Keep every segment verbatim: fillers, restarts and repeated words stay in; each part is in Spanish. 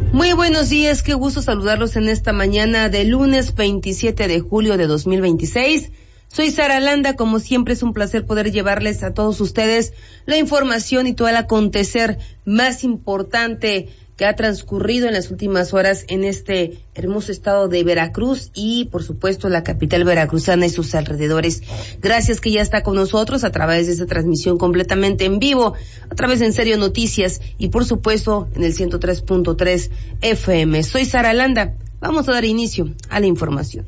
Muy buenos días, qué gusto saludarlos en esta mañana de lunes veintisiete de julio de dos mil veintiséis. Soy Sara Landa, como siempre es un placer poder llevarles a todos ustedes la información y todo el acontecer más importante que ha transcurrido en las últimas horas en este hermoso estado de Veracruz y, por supuesto, la capital veracruzana y sus alrededores. Gracias que ya está con nosotros a través de esta transmisión completamente en vivo, a través de En Serio Noticias y, por supuesto, en el ciento tres punto tres F M. Soy Sara Landa. Vamos a dar inicio a la información.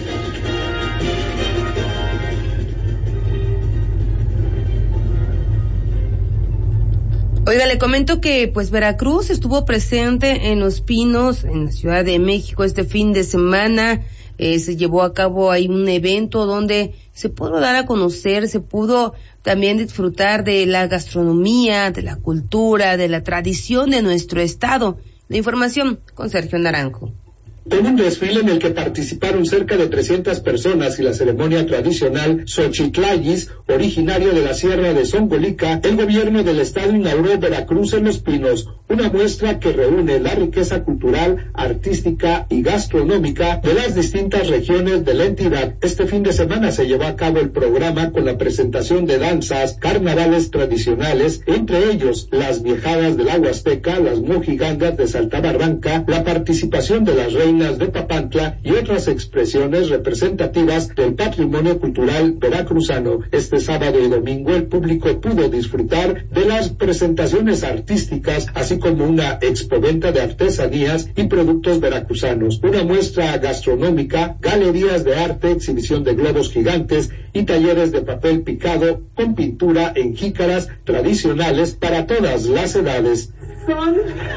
Oiga, le comento que pues Veracruz estuvo presente en Los Pinos, en la Ciudad de México, este fin de semana. Eh, se llevó a cabo ahí un evento donde se pudo dar a conocer, se pudo también disfrutar de la gastronomía, de la cultura, de la tradición de nuestro estado. La información con Sergio Naranjo. Con un desfile en el que participaron cerca de trescientas personas y la ceremonia tradicional Xochitlayis, originario de la Sierra de Zongolica, el gobierno del estado inauguró Veracruz en Los Pinos, una muestra que reúne la riqueza cultural, artística y gastronómica de las distintas regiones de la entidad. Este fin de semana se llevó a cabo el programa con la presentación de danzas, carnavales tradicionales, entre ellos las viejadas de la Huasteca, las mojigangas de Saltabarranca, la participación de las reinas de Papantla y otras expresiones representativas del patrimonio cultural veracruzano. Este sábado y domingo el público pudo disfrutar de las presentaciones artísticas, así como una expoventa de artesanías y productos veracruzanos, una muestra gastronómica, galerías de arte, exhibición de globos gigantes y talleres de papel picado con pintura en jícaras tradicionales para todas las edades. Son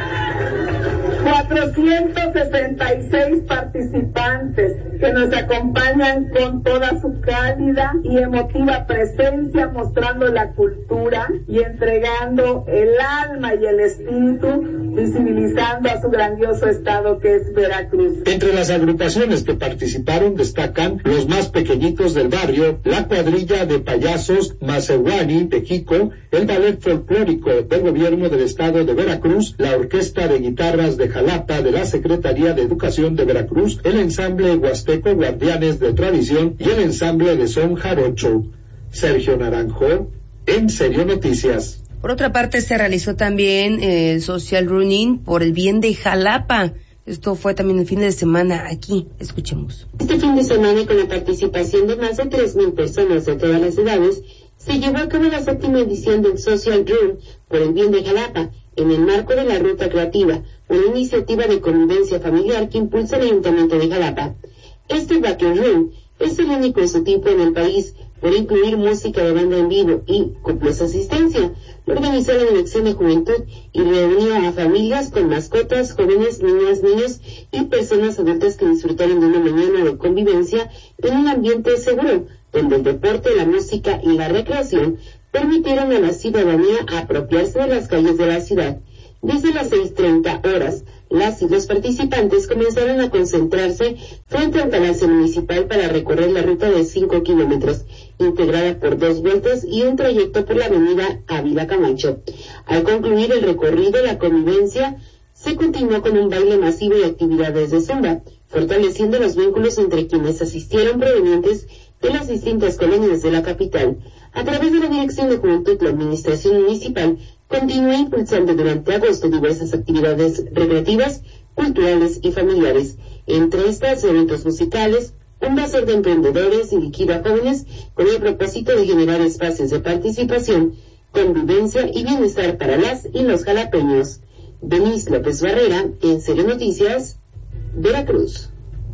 cuatrocientos sesenta y seis participantes que nos acompañan con toda su cálida y emotiva presencia, mostrando la cultura y entregando el alma y el espíritu, visibilizando a su grandioso estado que es Veracruz. Entre las agrupaciones que participaron destacan los más pequeñitos del barrio, la cuadrilla de payasos Macehuani de Jico, el ballet folclórico del gobierno del estado de Veracruz, la orquesta de guitarras de Jalapa de la Secretaría de Educación de Veracruz, el ensamble huasteco Guardianes de Tradición y el ensamble de son jarocho. Sergio Naranjo, En Serio Noticias. Por otra parte, se realizó también eh, el Social Running por el bien de Jalapa. Esto fue también el fin de semana aquí. Escuchemos. Este fin de semana, y con la participación de más de tres mil personas de todas las edades, se llevó a cabo la séptima edición del Social Run por el bien de Jalapa, en el marco de la Ruta Creativa, una iniciativa de convivencia familiar que impulsa el Ayuntamiento de Jalapa. Este Battle Run es el único de su tipo en el país, por incluir música de banda en vivo y copiosa asistencia. Lo organizó la Dirección de Juventud y reunió a familias con mascotas, jóvenes, niñas, niños y personas adultas que disfrutaron de una mañana de convivencia en un ambiente seguro, donde el deporte, la música y la recreación permitieron a la ciudadanía apropiarse de las calles de la ciudad. Desde las seis treinta horas, las y los participantes comenzaron a concentrarse frente al Palacio Municipal para recorrer la ruta de cinco kilómetros, integrada por dos vueltas y un trayecto por la avenida Ávila Camacho. Al concluir el recorrido, la convivencia se continuó con un baile masivo y actividades de zumba, fortaleciendo los vínculos entre quienes asistieron provenientes de las distintas colonias de la capital. A través de la Dirección de Juventud, la Administración Municipal continúa impulsando durante agosto diversas actividades recreativas, culturales y familiares. Entre estas, eventos musicales, un bazar de emprendedores dirigido a jóvenes con el propósito de generar espacios de participación, convivencia y bienestar para las y los jalapeños. Denise López Barrera, En Serio Noticias, Veracruz.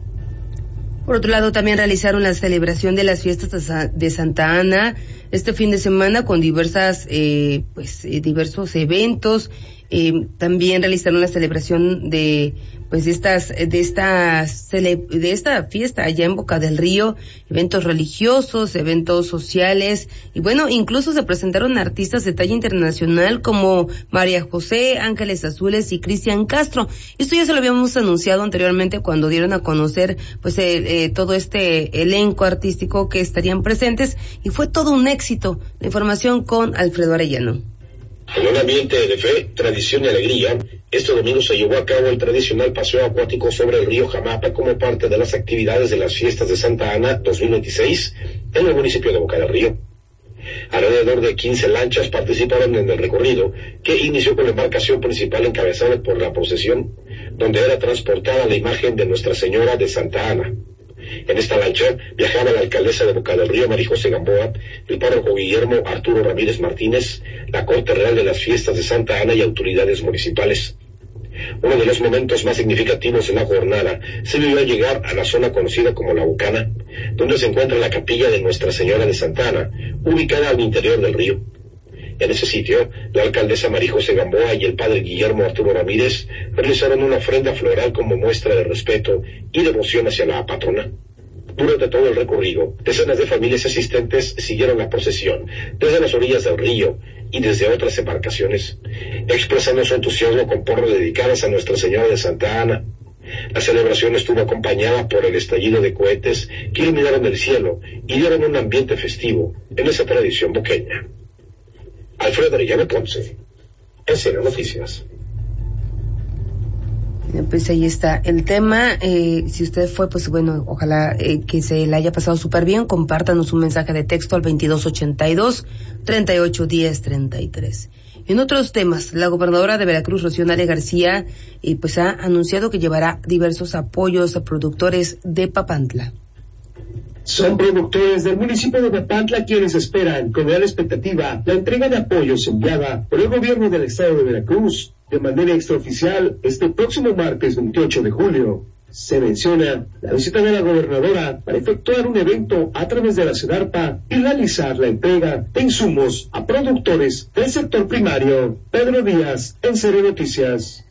Por otro lado, también realizaron la celebración de las fiestas de Santa Ana este fin de semana con diversas, eh, pues, eh, diversos eventos. Eh, también realizaron la celebración de, pues, de estas, de estas, cele, de esta fiesta allá en Boca del Río, eventos religiosos, eventos sociales, y bueno, incluso se presentaron artistas de talla internacional como María José, Ángeles Azules y Cristian Castro. Esto ya se lo habíamos anunciado anteriormente cuando dieron a conocer, pues, eh, eh, todo este elenco artístico que estarían presentes, y fue todo un éxito. La información con Alfredo Arellano. En un ambiente de fe, tradición y alegría, este domingo se llevó a cabo el tradicional paseo acuático sobre el río Jamapa como parte de las actividades de las fiestas de Santa Ana dos mil veintiséis en el municipio de Boca del Río. Alrededor de quince lanchas participaron en el recorrido, que inició con la embarcación principal encabezada por la procesión, donde era transportada la imagen de Nuestra Señora de Santa Ana. En esta lancha viajaba la alcaldesa de Boca del Río, María José Gamboa, el párroco Guillermo Arturo Ramírez Martínez, la Corte Real de las Fiestas de Santa Ana y autoridades municipales. Uno de los momentos más significativos en la jornada se vivió al llegar a la zona conocida como La Bucana, donde se encuentra la capilla de Nuestra Señora de Santa Ana, ubicada al interior del río. En ese sitio, la alcaldesa María José Gamboa y el padre Guillermo Arturo Ramírez realizaron una ofrenda floral como muestra de respeto y devoción hacia la patrona. Durante todo el recorrido, decenas de familias asistentes siguieron la procesión desde las orillas del río y desde otras embarcaciones, expresando su entusiasmo con porras dedicadas a Nuestra Señora de Santa Ana. La celebración estuvo acompañada por el estallido de cohetes que iluminaron el cielo y dieron un ambiente festivo en esa tradición boqueña. Alfredo Arellano Ponce, S N Noticias. Pues ahí está el tema. Eh, si usted fue, pues bueno, ojalá eh, que se le haya pasado súper bien. Compártanos un mensaje de texto al veintidós ochenta y dos, treinta y ocho diez, treinta y tres. En otros temas, la gobernadora de Veracruz, Rocío Nale García, eh, pues ha anunciado que llevará diversos apoyos a productores de Papantla. Son productores del municipio de Papantla quienes esperan con gran expectativa la entrega de apoyos enviada por el gobierno del estado de Veracruz de manera extraoficial este próximo martes veintiocho de julio. Se menciona la visita de la gobernadora para efectuar un evento a través de la SEDARPA y realizar la entrega de insumos a productores del sector primario. Pedro Díaz, en Serio Noticias.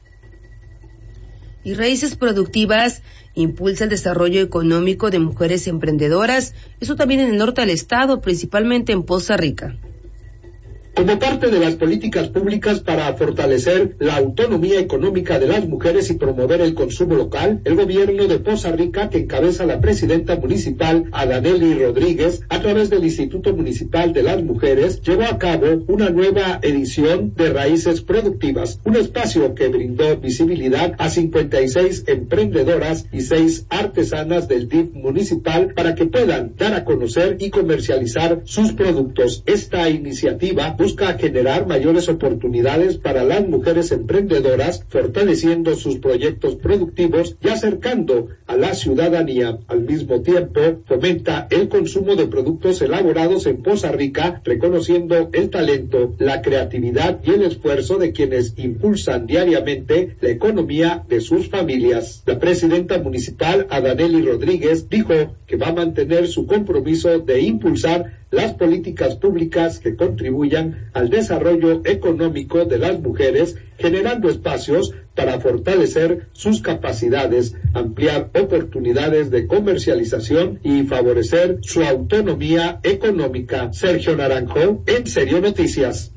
Y Raíces Productivas impulsa el desarrollo económico de mujeres emprendedoras, eso también en el norte del estado, principalmente en Poza Rica. Como parte de las políticas públicas para fortalecer la autonomía económica de las mujeres y promover el consumo local, el gobierno de Poza Rica, que encabeza la presidenta municipal Adaneli Rodríguez, a través del Instituto Municipal de las Mujeres, llevó a cabo una nueva edición de Raíces Productivas, un espacio que brindó visibilidad a cincuenta y seis emprendedoras y seis artesanas del D I F municipal para que puedan dar a conocer y comercializar sus productos. Esta iniciativa busca generar mayores oportunidades para las mujeres emprendedoras, fortaleciendo sus proyectos productivos y acercando a la ciudadanía. Al mismo tiempo, fomenta el consumo de productos elaborados en Poza Rica, reconociendo el talento, la creatividad y el esfuerzo de quienes impulsan diariamente la economía de sus familias. La presidenta municipal, Adaneli Rodríguez, dijo que va a mantener su compromiso de impulsar las políticas públicas que contribuyan al desarrollo económico de las mujeres, generando espacios para fortalecer sus capacidades, ampliar oportunidades de comercialización y favorecer su autonomía económica. Sergio Naranjo, en Serio Noticias.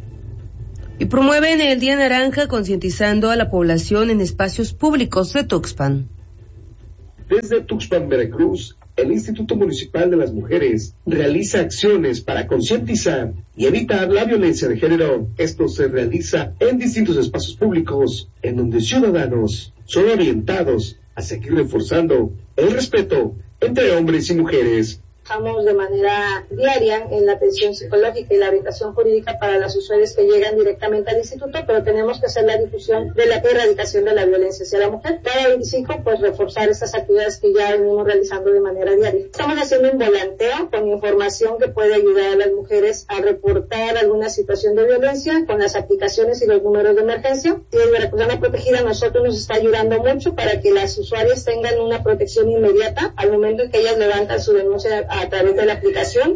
Y promueven el Día Naranja concientizando a la población en espacios públicos de Tuxpan. Desde Tuxpan, Veracruz, el Instituto Municipal de las Mujeres realiza acciones para concientizar y evitar la violencia de género. Esto se realiza en distintos espacios públicos, en donde ciudadanos son orientados a seguir reforzando el respeto entre hombres y mujeres. Trabajamos de manera diaria en la atención psicológica y la orientación jurídica para las usuarias que llegan directamente al instituto, pero tenemos que hacer la difusión de la erradicación de la violencia hacia la mujer. Cada veinticinco, pues reforzar estas actividades que ya venimos realizando de manera diaria. Estamos haciendo un volanteo con información que puede ayudar a las mujeres a reportar alguna situación de violencia con las aplicaciones y los números de emergencia. Si es Veracruzana Protegida, a nosotros nos está ayudando mucho para que las usuarias tengan una protección inmediata al momento en que ellas levantan su denuncia a través de la aplicación.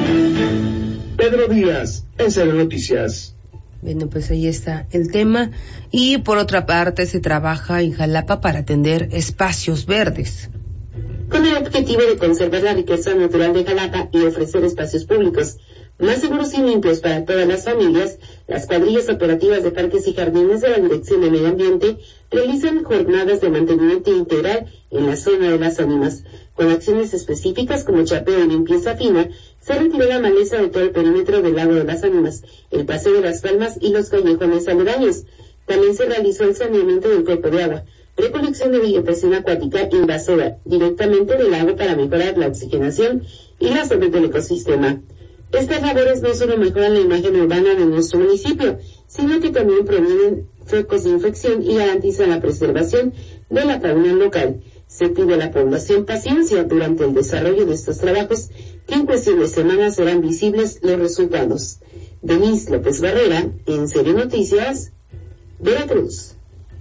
Pedro Díaz, en Serio Noticias. Bueno, pues ahí está el tema. Y por otra parte, se trabaja en Jalapa para atender espacios verdes. Con el objetivo de conservar la riqueza natural de Jalapa y ofrecer espacios públicos más seguros y limpios para todas las familias, las cuadrillas operativas de parques y jardines de la Dirección de Medio Ambiente realizan jornadas de mantenimiento integral en la zona de las ánimas, con acciones específicas como chapeo y limpieza fina Se retiró la maleza de todo el perímetro del Lago de las Ánimas, el Paseo de las Palmas y los callejones aledaños. También se realizó el saneamiento del cuerpo de agua, recolección de vegetación acuática invasora directamente del lago para mejorar la oxigenación y la salud del ecosistema. Estas labores no solo mejoran la imagen urbana de nuestro municipio, sino que también previenen focos de infección y garantizan la preservación de la fauna local. Se pide a la población paciencia durante el desarrollo de estos trabajos, que en cuestión de semanas serán visibles los resultados. Denise López Barrera, En Serio Noticias, Veracruz.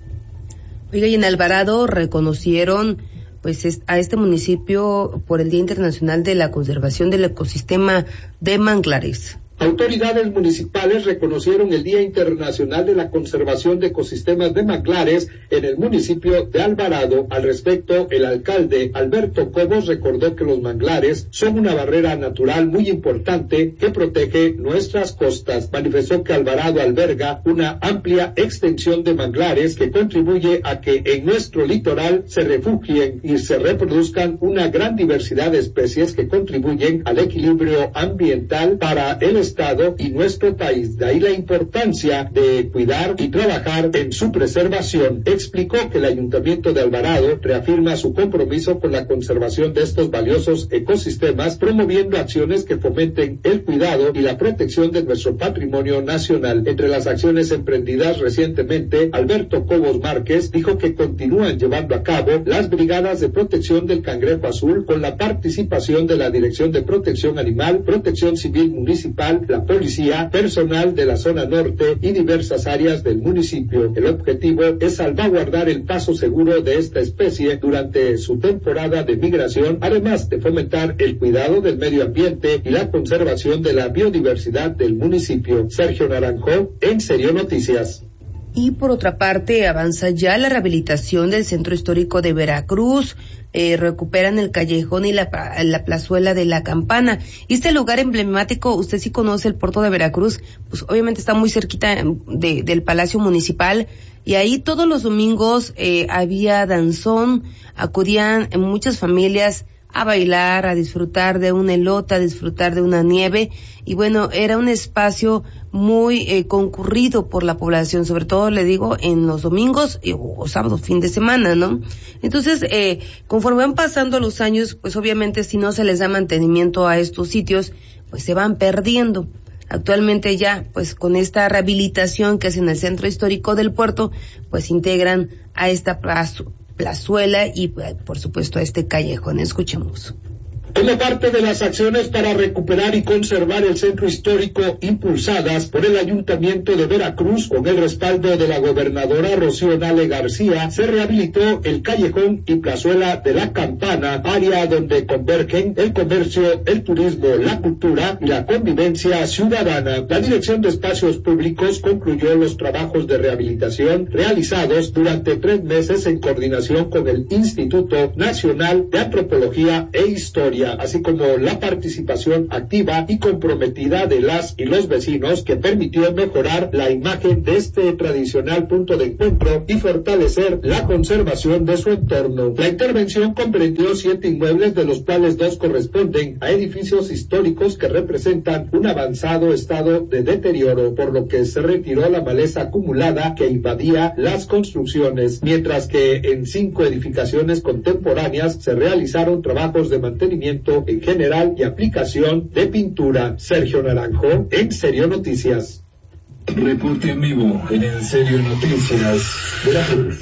Oiga, y en Alvarado reconocieron pues a este municipio por el Día Internacional de la Conservación del Ecosistema de Manglares. Autoridades municipales reconocieron el Día Internacional de la Conservación de Ecosistemas de Manglares en el municipio de Alvarado. Al respecto, el alcalde Alberto Cobos recordó que los manglares son una barrera natural muy importante que protege nuestras costas. Manifestó que Alvarado alberga una amplia extensión de manglares que contribuye a que en nuestro litoral se refugien y se reproduzcan una gran diversidad de especies que contribuyen al equilibrio ambiental para el Estado y nuestro país. De ahí la importancia de cuidar y trabajar en su preservación. Explicó que el Ayuntamiento de Alvarado reafirma su compromiso con la conservación de estos valiosos ecosistemas, promoviendo acciones que fomenten el cuidado y la protección de nuestro patrimonio nacional. Entre las acciones emprendidas recientemente, Alberto Cobos Márquez dijo que continúan llevando a cabo las brigadas de protección del cangrejo azul con la participación de la Dirección de Protección Animal, Protección Civil Municipal, la policía, personal de la zona norte y diversas áreas del municipio. El objetivo es salvaguardar el paso seguro de esta especie durante su temporada de migración, además de fomentar el cuidado del medio ambiente y la conservación de la biodiversidad del municipio. Sergio Naranjo, En Serio Noticias. Y por otra parte, avanza ya la rehabilitación del Centro Histórico de Veracruz. Eh, recuperan el callejón y la, la plazuela de la Campana. Este lugar emblemático, usted sí conoce el puerto de Veracruz, pues obviamente está muy cerquita de, del Palacio Municipal, y ahí todos los domingos eh, había danzón, acudían muchas familias a bailar, a disfrutar de un elote, a disfrutar de una nieve, y bueno, era un espacio muy eh, concurrido por la población, sobre todo, le digo, en los domingos y, o sábados, fin de semana, ¿no? Entonces, eh, conforme van pasando los años, pues obviamente si no se les da mantenimiento a estos sitios, pues se van perdiendo. Actualmente ya, pues con esta rehabilitación que hacen en el Centro Histórico del Puerto, pues integran a esta plazo plazuela y por supuesto a este callejón. Escuchemos. Como parte de las acciones para recuperar y conservar el centro histórico impulsadas por el Ayuntamiento de Veracruz con el respaldo de la gobernadora Rocío Nale García, se rehabilitó el callejón y plazuela de la Campana, área donde convergen el comercio, el turismo, la cultura y la convivencia ciudadana. La Dirección de Espacios Públicos concluyó los trabajos de rehabilitación realizados durante tres meses en coordinación con el Instituto Nacional de Antropología e Historia, así como la participación activa y comprometida de las y los vecinos, que permitió mejorar la imagen de este tradicional punto de encuentro y fortalecer la conservación de su entorno. La intervención comprendió siete inmuebles, de los cuales dos corresponden a edificios históricos que representan un avanzado estado de deterioro, por lo que se retiró la maleza acumulada que invadía las construcciones, mientras que en cinco edificaciones contemporáneas se realizaron trabajos de mantenimiento en general y aplicación de pintura. Sergio Naranjo, En Serio Noticias. Reporte en vivo en En Serio Noticias, Veracruz.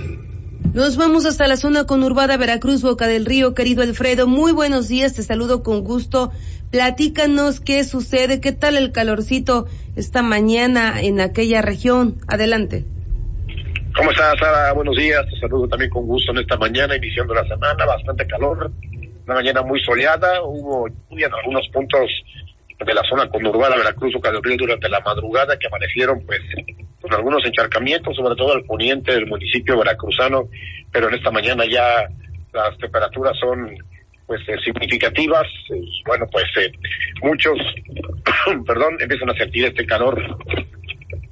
Nos vamos hasta la zona conurbada Veracruz, Boca del Río. Querido Alfredo, muy buenos días, te saludo con gusto. Platícanos qué sucede, qué tal el calorcito esta mañana en aquella región. Adelante. ¿Cómo estás, Sara? Buenos días, te saludo también con gusto en esta mañana, iniciando la semana, bastante calor. Una mañana muy soleada, hubo lluvia en algunos puntos de la zona conurbada Veracruz, Boca del Río durante la madrugada, que amanecieron pues con algunos encharcamientos, sobre todo al poniente del municipio veracruzano, pero en esta mañana ya las temperaturas son pues eh, significativas, y bueno pues eh, muchos, perdón, empiezan a sentir este calor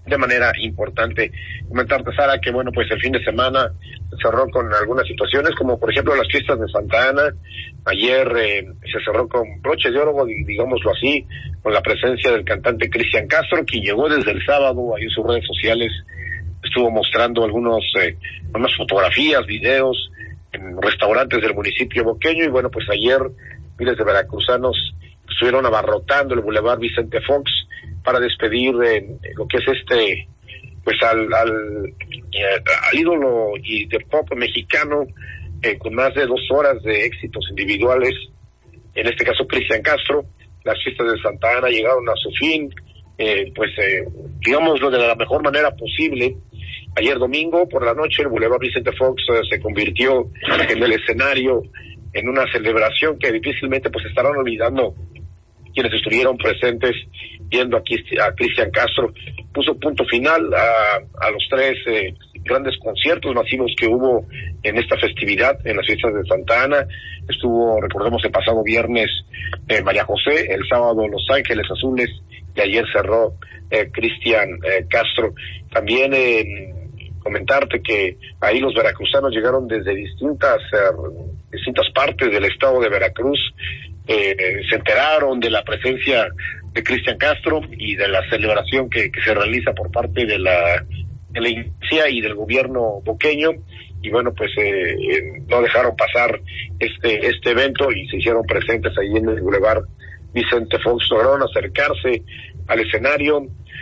de manera importante. Comentarte, Sara, que bueno, pues el fin de semana se cerró con algunas situaciones, como por ejemplo las fiestas de Santa Ana. Ayer eh, se cerró con broche de oro, digámoslo así, con la presencia del cantante Cristian Castro, que llegó desde el sábado ahí en sus redes sociales, estuvo mostrando algunos, eh, unas fotografías, videos en restaurantes del municipio boqueño, y bueno, pues ayer miles de veracruzanos estuvieron abarrotando el Boulevard Vicente Fox para despedir eh, lo que es este, pues al, al, eh, al ídolo y de pop mexicano, eh, con más de dos horas de éxitos individuales, en este caso Cristian Castro. Las fiestas de Santa Ana llegaron a su fin, eh, pues eh, digámoslo de la mejor manera posible. Ayer domingo por la noche el Boulevard Vicente Fox eh, se convirtió en el escenario, en una celebración que difícilmente pues estarán olvidando quienes estuvieron presentes viendo aquí a Cristian Castro. Puso punto final a, a los tres eh, grandes conciertos masivos que hubo en esta festividad, en las fiestas de Santa Ana. Estuvo, recordemos, el pasado viernes eh, María José, el sábado Los Ángeles Azules, y ayer cerró eh, Cristian eh, Castro. También eh, comentarte que ahí los veracruzanos llegaron desde distintas eh, distintas partes del estado de Veracruz, eh, se enteraron de la presencia de Cristian Castro y de la celebración que, que se realiza por parte de la, de la iglesia y del gobierno boqueño, y bueno, pues eh, eh, no dejaron pasar este este evento y se hicieron presentes ahí en el Boulevard Vicente Fox. Lograron acercarse al escenario,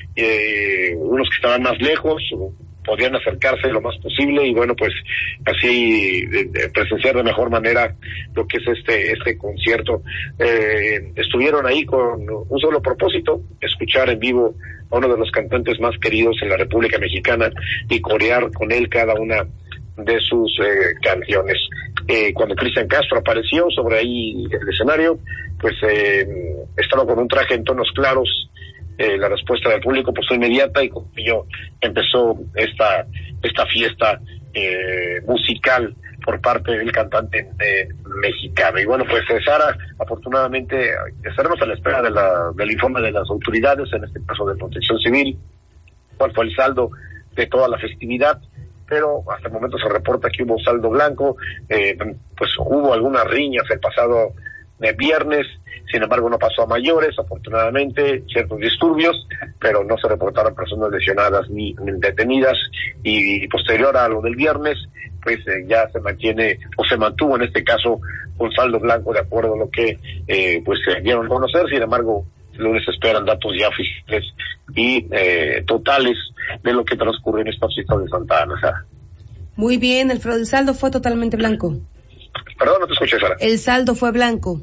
eh, unos que estaban más lejos podían acercarse lo más posible, y bueno, pues así de, de presenciar de mejor manera lo que es este este concierto. Eh, estuvieron ahí con un solo propósito: escuchar en vivo a uno de los cantantes más queridos en la República Mexicana y corear con él cada una de sus eh, canciones. Eh, cuando Cristian Castro apareció sobre ahí el escenario, pues eh, estaba con un traje en tonos claros. Eh, la respuesta del público pues fue inmediata, y con ello empezó esta esta fiesta eh, musical por parte del cantante eh, mexicano. Y bueno, pues eh, Sara, afortunadamente estaremos a la espera de la, del informe de las autoridades, en este caso de Protección Civil, cuál fue el saldo de toda la festividad, pero hasta el momento se reporta que hubo saldo blanco. Eh, pues hubo algunas riñas el pasado de viernes, sin embargo no pasó a mayores, afortunadamente, ciertos disturbios, pero no se reportaron personas lesionadas ni, ni detenidas, y, y posterior a lo del viernes, pues eh, ya se mantiene, o se mantuvo en este caso, un saldo blanco de acuerdo a lo que eh, pues se dieron a conocer. Sin embargo, el lunes se esperan datos ya oficiales y eh, totales de lo que transcurrió en esta fiesta de Santa Ana, Sara. Muy bien, Alfredo, el saldo fue totalmente blanco. Perdón, no te escuché, Sara. El saldo fue blanco.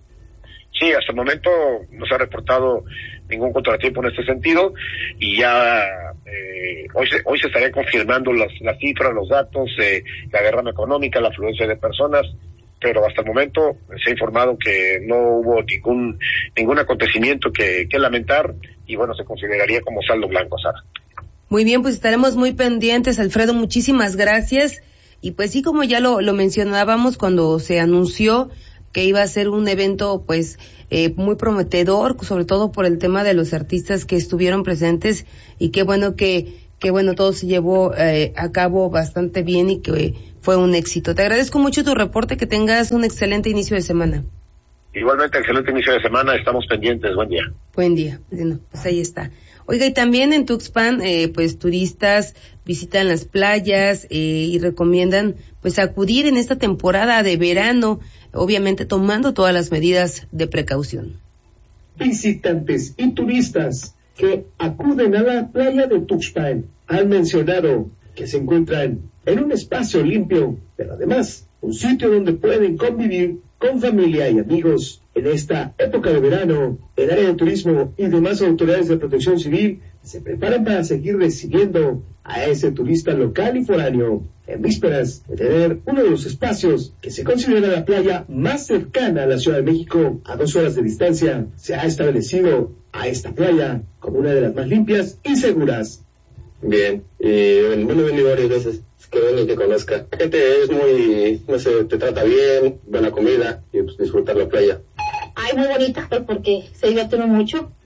Sí, hasta el momento no se ha reportado ningún contratiempo en este sentido, y ya eh, hoy se hoy se estaría confirmando las las cifras, los datos, eh, la derrama económica, la afluencia de personas, pero hasta el momento se ha informado que no hubo ningún ningún acontecimiento que, que lamentar, y bueno, se consideraría como saldo blanco, Sara. Muy bien, pues estaremos muy pendientes, Alfredo, muchísimas gracias. Y pues sí, como ya lo, lo mencionábamos cuando se anunció que iba a ser un evento pues eh, muy prometedor, sobre todo por el tema de los artistas que estuvieron presentes, y qué bueno que, que bueno, todo se llevó eh, a cabo bastante bien y que fue un éxito. Te agradezco mucho tu reporte, que tengas un excelente inicio de semana. Igualmente, excelente inicio de semana, estamos pendientes, buen día. Buen día, bueno, pues ahí está. Oiga, y también en Tuxpan, eh, pues turistas visitan las playas eh, y recomiendan pues acudir en esta temporada de verano, obviamente tomando todas las medidas de precaución. Visitantes y turistas que acuden a la playa de Tuxpan han mencionado que se encuentran en un espacio limpio, pero además un sitio donde pueden convivir con familia y amigos. En esta época de verano, el área de turismo y demás autoridades de protección civil se preparan para seguir recibiendo a ese turista local y foráneo, en vísperas de tener uno de los espacios que se considera la playa más cercana a la Ciudad de México. A dos horas de distancia se ha establecido a esta playa como una de las más limpias y seguras. Bien, y bueno, he venido varias veces, que venga y que conozca. La gente es muy, no sé, te trata bien, buena comida y pues disfrutar la playa. Ay, muy bonita, porque se divierte mucho.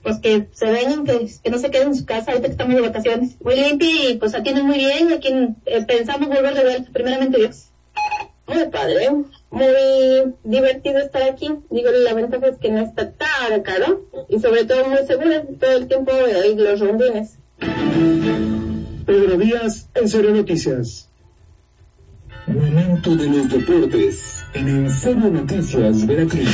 pues que se vengan, que, que no se queden en su casa ahorita que estamos de vacaciones. Muy limpia y pues atienden muy bien, y aquí eh, pensamos volver de ver, primeramente Dios. Muy padre, muy divertido estar aquí. Digo, la ventaja es que no está tan caro y sobre todo muy seguro. Todo el tiempo hay los rondines. Pedro Díaz, en Serio Noticias. Momento de los deportes en En Serio Noticias Veracruz.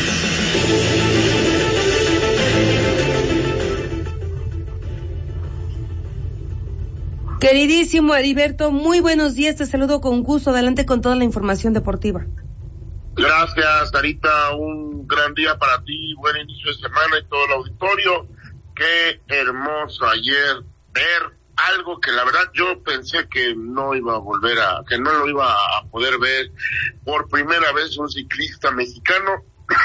Queridísimo Heriberto, muy buenos días, te saludo con gusto, adelante con toda la información deportiva. Gracias, Sarita, un gran día para ti, buen inicio de semana y todo el auditorio. Qué hermoso ayer ver algo que la verdad yo pensé que no iba a volver a, que no lo iba a poder ver. Por primera vez un ciclista mexicano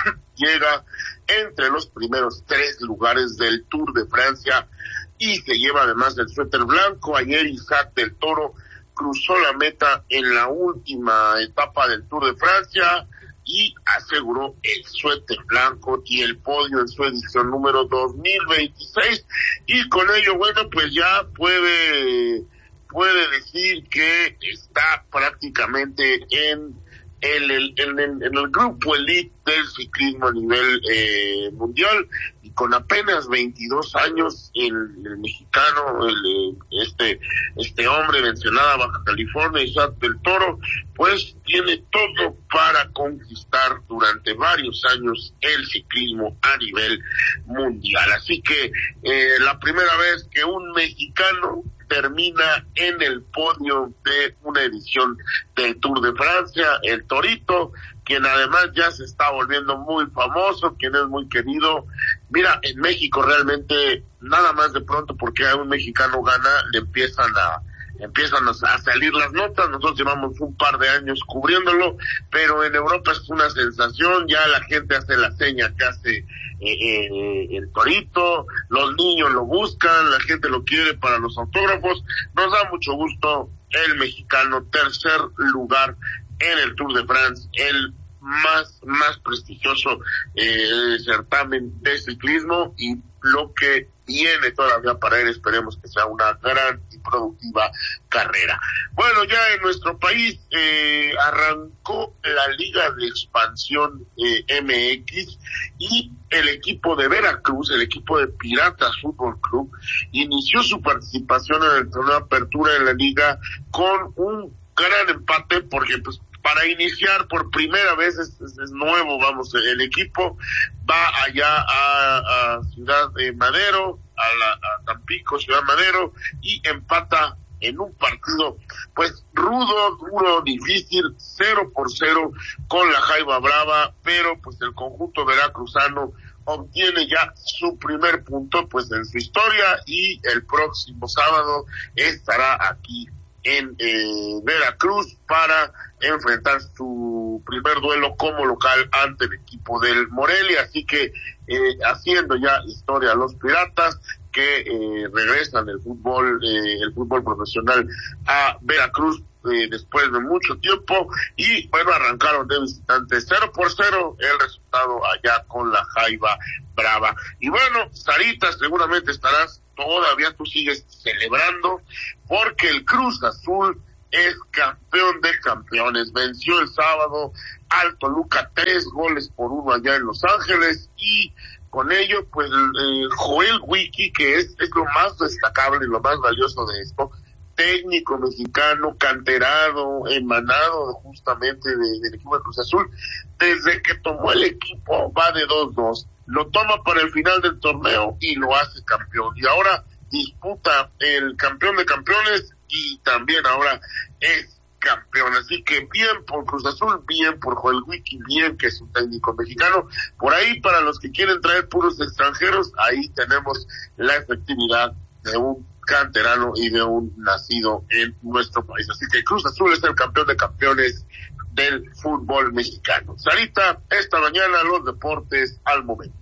llega entre los primeros tres lugares del Tour de Francia y se lleva además el suéter blanco. Ayer Isaac del Toro cruzó la meta en la última etapa del Tour de Francia y aseguró el suéter blanco y el podio en su edición número dos mil veintiséis, y con ello, bueno, pues ya puede puede decir que está prácticamente en el, el, en, el, en el grupo elite del ciclismo a nivel eh, mundial, y con apenas veintidós años el, el mexicano, el, este este hombre mencionada Baja California, Isaac del Toro, pues tiene todo para conquistar durante varios años el ciclismo a nivel mundial. Así que eh, la primera vez que un mexicano termina en el podio de una edición del Tour de Francia, el Torito, quien además ya se está volviendo muy famoso, quien es muy querido. Mira, en México realmente nada más de pronto porque un mexicano gana, le empiezan a empiezan a salir las notas. Nosotros llevamos un par de años cubriéndolo, pero en Europa es una sensación, ya la gente hace la seña que hace eh, eh, el Torito, los niños lo buscan, la gente lo quiere para los autógrafos. Nos da mucho gusto el mexicano, tercer lugar en el Tour de France, el más más prestigioso eh, certamen de ciclismo, y lo que viene todavía para él, esperemos que sea una gran y productiva carrera. Bueno, ya en nuestro país eh, arrancó la Liga de Expansión eh, M X, y el equipo de Veracruz, el equipo de Piratas Fútbol Club, inició su participación en el torneo de apertura de la liga con un gran empate, porque pues para iniciar por primera vez es, es, es nuevo, vamos, el equipo va allá a, a Ciudad de Madero, a, la, a Tampico, Ciudad Madero, y empata en un partido pues rudo, duro, difícil, cero por cero con la Jaiba Brava, pero pues el conjunto veracruzano obtiene ya su primer punto pues en su historia, y el próximo sábado estará aquí en eh, Veracruz para enfrentar su primer duelo como local ante el equipo del Morelia. Así que eh, haciendo ya historia los Piratas, que eh, regresan el fútbol eh, el fútbol profesional a Veracruz eh, después de mucho tiempo, y bueno, arrancaron de visitantes cero por cero el resultado allá con la Jaiba Brava. Y bueno, Sarita, seguramente estarás, todavía tú sigues celebrando, porque el Cruz Azul es campeón de campeones. Venció el sábado al Toluca tres goles por uno allá en Los Ángeles, y con ello pues eh, Joel Wiki, que es, es lo más destacable y lo más valioso de esto, técnico mexicano, canterano, emanado justamente de, del equipo de Cruz Azul, desde que tomó el equipo va de dos dos, lo toma para el final del torneo y lo hace campeón, y ahora disputa el campeón de campeones y también ahora es campeón. Así que bien por Cruz Azul, bien por Joel Wiki, bien que es un técnico mexicano. Por ahí, para los que quieren traer puros extranjeros, ahí tenemos la efectividad de un canterano y de un nacido en nuestro país. Así que Cruz Azul es el campeón de campeones del fútbol mexicano. Sarita, esta mañana los deportes al momento.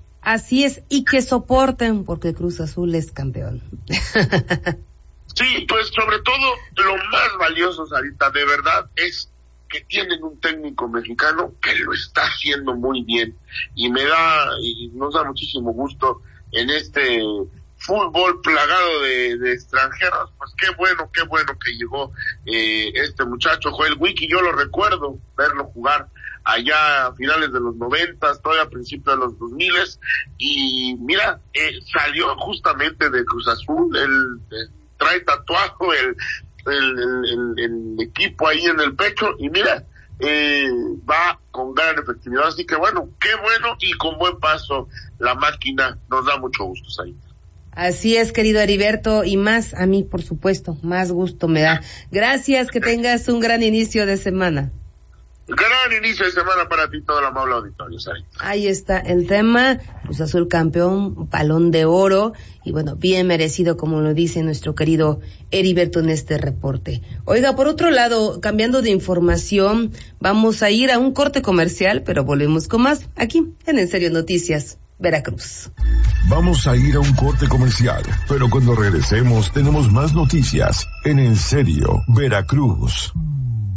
Así es, y que soporten, porque Cruz Azul es campeón. Sí, pues sobre todo lo más valioso, Sarita, de verdad, es que tienen un técnico mexicano que lo está haciendo muy bien, y me da, y nos da muchísimo gusto en este fútbol plagado de, de extranjeros. Pues qué bueno, qué bueno que llegó eh, este muchacho Joel Wiki. Yo lo recuerdo verlo jugar allá a finales de los noventas, todavía a principios de los dos miles, y mira, eh, salió justamente de Cruz Azul. Él eh, trae tatuado el, el, el, el, el equipo ahí en el pecho, y mira, eh, va con gran efectividad. Así que bueno, qué bueno, y con buen paso la máquina. Nos da mucho gusto, Sarita. Así es, querido Heriberto, y más a mí, por supuesto, más gusto me da. Gracias, que tengas un gran inicio de semana. Gran inicio de semana para ti, todo el amable auditorio, Sarita. Ahí está el tema, Cruz Azul campeón, Balón de Oro, y bueno, bien merecido, como lo dice nuestro querido Heriberto en este reporte. Oiga, por otro lado, cambiando de información, vamos a ir a un corte comercial, pero volvemos con más aquí en En Serio Noticias, Veracruz. Vamos a ir a un corte comercial, pero cuando regresemos tenemos más noticias en En Serio, Veracruz.